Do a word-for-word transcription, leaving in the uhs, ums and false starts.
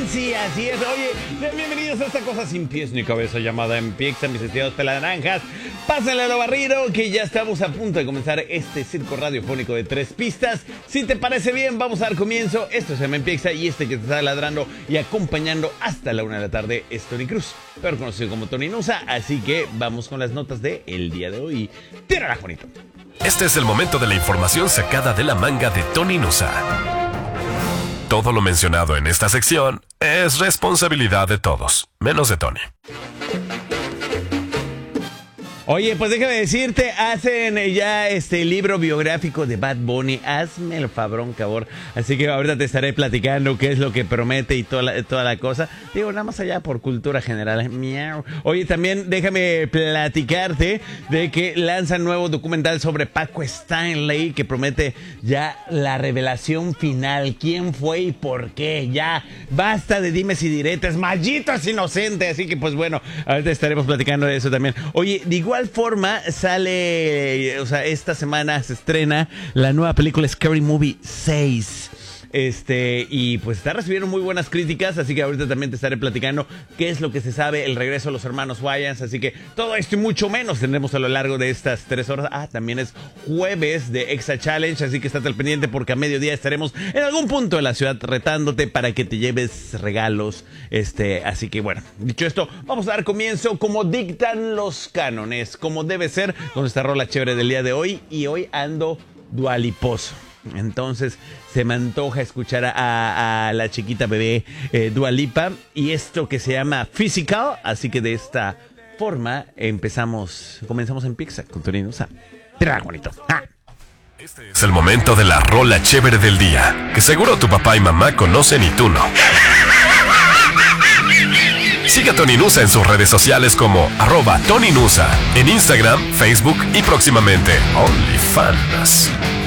sí, así es. Oye, sean bienvenidos a esta cosa sin pies ni cabeza llamada En Piexa, mis estimados pelanaranjas. Pásenle a lo barrido, que ya estamos a punto de comenzar este circo radiofónico de tres pistas. Si te parece bien, vamos a dar comienzo. Esto se llama En Piexa y este que te está ladrando y acompañando hasta la una de la tarde es Tony Cruz, pero conocido como Tony Nusa. Así que vamos con las notas de el día de hoy. Tírala, Juanito. Este es el momento de la información sacada de la manga de Tony Nusa. Todo lo mencionado en esta sección es responsabilidad de todos, menos de Tony. Oye, pues déjame decirte, hacen ya este libro biográfico de Bad Bunny. Hazme el fabrón, cabor. Así que ahorita te estaré platicando qué es lo que promete y toda la, toda la cosa. Digo, nada más allá por cultura general. Miau. Oye, también déjame platicarte de que lanzan nuevo documental sobre Paco Stanley, que promete ya la revelación final. ¿Quién fue y por qué? Ya, basta de dimes y diretes. Mallito es inocente. Así que, pues bueno, ahorita estaremos platicando de eso también. Oye, de igual forma sale, o sea, esta semana se estrena la nueva película Scary Movie seis. Este, y pues está recibiendo muy buenas críticas, así que ahorita también te estaré platicando qué es lo que se sabe, el regreso de los hermanos Wayans, así que todo esto y mucho menos tendremos a lo largo de estas tres horas. Ah, también es jueves de Exa Challenge, así que estate al pendiente porque a mediodía estaremos en algún punto de la ciudad retándote para que te lleves regalos, este, así que bueno, dicho esto, vamos a dar comienzo como dictan los cánones, como debe ser, con esta rola chévere del día de hoy, y hoy ando dualiposo. Entonces se me antoja escuchar a, a la chiquita bebé eh, Dua Lipa y esto que se llama Physical. Así que de esta forma empezamos, comenzamos En Piexa con Tony Nusa. Tira, bonito. ¡Ah! Este es el momento de la rola chévere del día, que seguro tu papá y mamá conocen y tú no. Sigue a Tony Nusa en sus redes sociales como arroba Tony Nusa, en Instagram, Facebook y próximamente OnlyFans.